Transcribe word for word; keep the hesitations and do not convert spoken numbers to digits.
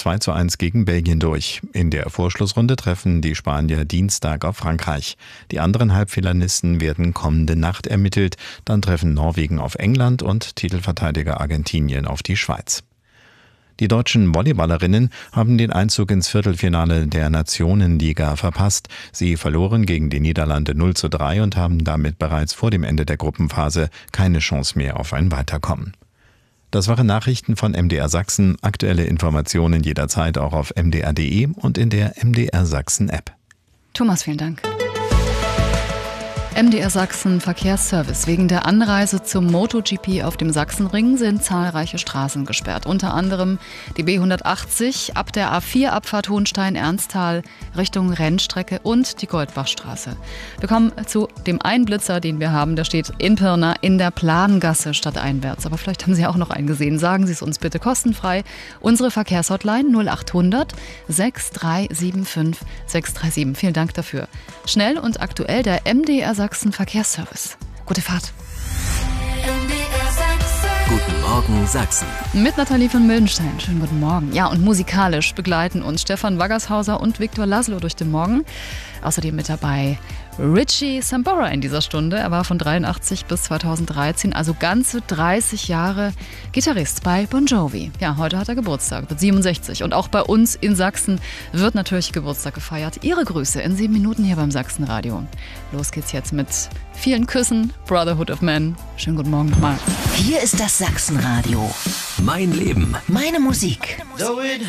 zwei zu eins gegen Belgien durch. In der Vorschlussrunde treffen die Spanier Dienstag auf Frankreich. Die anderen Halbfinalisten werden kommende Nacht ermittelt. Dann treffen Norwegen auf England und Titelverteidiger Argentinien auf die Schweiz. Die deutschen Volleyballerinnen haben den Einzug ins Viertelfinale der Nationenliga verpasst. Sie verloren gegen die Niederlande null zu drei und haben damit bereits vor dem Ende der Gruppenphase keine Chance mehr auf ein Weiterkommen. Das waren Nachrichten von M D R Sachsen. Aktuelle Informationen jederzeit auch auf m d r punkt d e und in der M D R Sachsen App. Thomas, vielen Dank. M D R Sachsen Verkehrsservice. Wegen der Anreise zum MotoGP auf dem Sachsenring sind zahlreiche Straßen gesperrt. Unter anderem die B hundertachtzig ab der A vier Abfahrt Hohenstein-Ernsthal Richtung Rennstrecke und die Goldbachstraße. Wir kommen zu dem Einblitzer, den wir haben. Der steht in Pirna in der Plangasse stadteinwärts. Aber vielleicht haben Sie auch noch einen gesehen. Sagen Sie es uns bitte kostenfrei. Unsere Verkehrshotline null achthundert sechs drei sieben fünf sechs drei sieben. Vielen Dank dafür. Schnell und aktuell der M D R Sachsen Verkehrsservice. Gute Fahrt. Guten Morgen Sachsen. Mit Nathalie von Mildenstein. Schönen guten Morgen. Ja, und musikalisch begleiten uns Stefan Waggershauser und Viktor Laszlo durch den Morgen. Außerdem mit dabei Richie Sambora in dieser Stunde. Er war von dreiundachtzig bis zweitausenddreizehn, also ganze dreißig Jahre Gitarrist bei Bon Jovi. Ja, heute hat er Geburtstag, wird siebenundsechzig. Und auch bei uns in Sachsen wird natürlich Geburtstag gefeiert. Ihre Grüße in sieben Minuten hier beim Sachsenradio. Los geht's jetzt mit vielen Küssen, Brotherhood of Men. Schönen guten Morgen nochmal. Hier ist das Sachsenradio. Mein Leben. Meine Musik.